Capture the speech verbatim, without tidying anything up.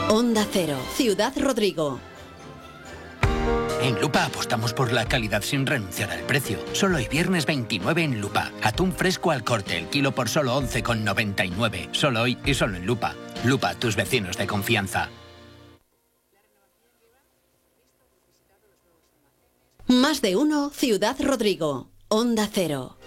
Onda Cero, Ciudad Rodrigo. En Lupa apostamos por la calidad sin renunciar al precio. Solo hoy viernes veintinueve en Lupa. Atún fresco al corte, el kilo por solo once con noventa y nueve. Solo hoy y solo en Lupa. Lupa, tus vecinos de confianza. Más de uno, Ciudad Rodrigo. Onda Cero.